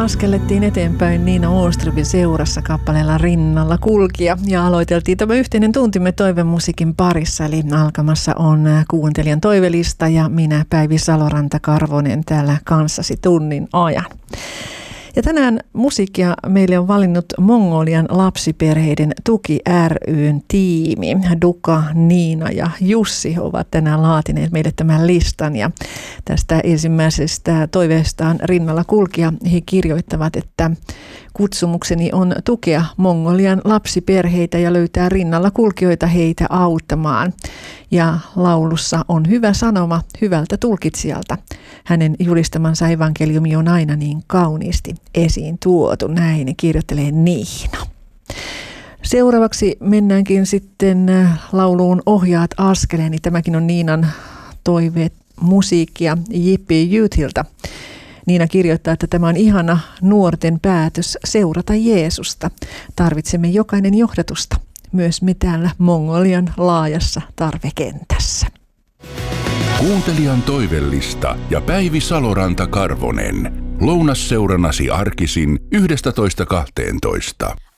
askellettiin eteenpäin Niina Åströmin seurassa kappaleella Rinnalla kulkija ja aloiteltiin tämä yhteinen tuntimme toivemusiikin parissa, eli alkamassa on kuuntelijan toivelista ja minä Päivi Saloranta-Karvonen täällä kanssasi tunnin ajan. Ja tänään musiikkia meille on valinnut Mongolian lapsiperheiden tuki ry:n tiimi. Duka, Niina ja Jussi ovat tänään laatineet meille tämän listan. Ja tästä ensimmäisestä toiveestaan Rinnalla kulkija he kirjoittavat, että kutsumukseni on tukea Mongolian lapsiperheitä ja löytää rinnalla kulkijoita heitä auttamaan. Ja laulussa on hyvä sanoma hyvältä tulkitsijalta. Hänen julistamansa evankeliumi on aina niin kauniisti esiin tuotu. Näin kirjoittelee Niina. Seuraavaksi mennäänkin sitten lauluun Ohjaat askeleeni. Tämäkin on Niinan toiveet musiikkia Jippi Youthilta. Niina kirjoittaa, että tämä on ihana nuorten päätös seurata Jeesusta. Tarvitsemme jokainen johdatusta, myös me täällä Mongolian laajassa tarvekentässä. Kuuntelijan toivellista ja Päivi Saloranta-Karvonen. Lounasseuranasi arkisin 11.12.